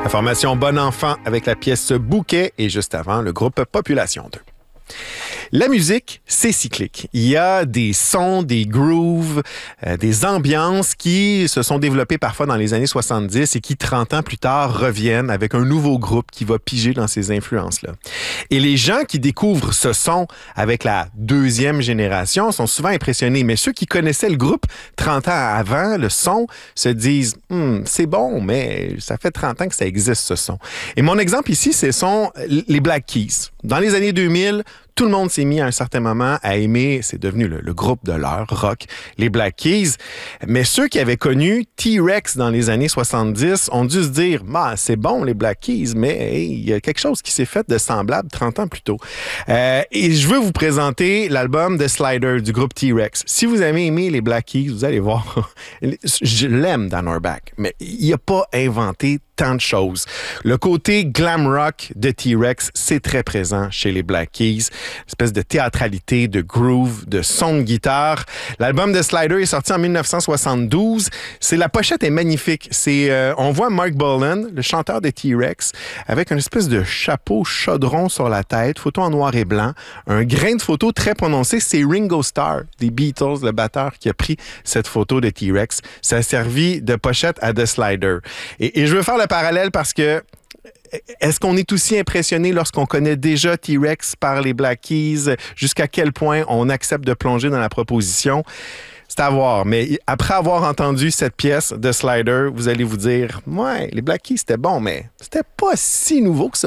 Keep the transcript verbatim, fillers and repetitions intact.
La formation Bon Enfant avec la pièce Bouquet et juste avant, le groupe Population deux. La musique, c'est cyclique. Il y a des sons, des grooves, euh, des ambiances qui se sont développées parfois dans les années soixante-dix et qui, trente ans plus tard, reviennent avec un nouveau groupe qui va piger dans ces influences-là. Et les gens qui découvrent ce son avec la deuxième génération sont souvent impressionnés. Mais ceux qui connaissaient le groupe trente ans avant, le son, se disent hm, « c'est bon, mais ça fait trente ans que ça existe, ce son ». Et mon exemple ici, ce sont les Black Keys. Dans les années deux mille, tout le monde s'est mis à un certain moment à aimer, c'est devenu le, le groupe de l'heure, rock, les Black Keys. Mais ceux qui avaient connu T-Rex dans les années soixante-dix ont dû se dire bah, « c'est bon les Black Keys, mais hey, il y a quelque chose qui s'est fait de semblable trente ans plus tôt. Euh, » Et je veux vous présenter l'album The Slider du groupe T-Rex. Si vous avez aimé les Black Keys, vous allez voir, je l'aime Dan Auerbach, mais il n'a pas inventé tant de choses. Le côté glam rock de T-Rex, c'est très présent chez les Black Keys. Une espèce de théâtralité, de groove, de son de guitare. L'album de Slider est sorti en dix-neuf cent soixante-douze. C'est, la pochette est magnifique. C'est, euh, on voit Mark Bolan, le chanteur de T-Rex, avec une espèce de chapeau chaudron sur la tête, photo en noir et blanc, un grain de photo très prononcé. C'est Ringo Starr, des Beatles, le batteur, qui a pris cette photo de T-Rex. Ça a servi de pochette à The Slider. Et, et je veux faire le parallèle parce que est-ce qu'on est aussi impressionné lorsqu'on connaît déjà T-Rex par les Black Keys? Jusqu'à quel point on accepte de plonger dans la proposition? C'est à voir. Mais après avoir entendu cette pièce de Slider, vous allez vous dire « Ouais, les Black Keys, c'était bon, mais c'était pas si nouveau que ça. »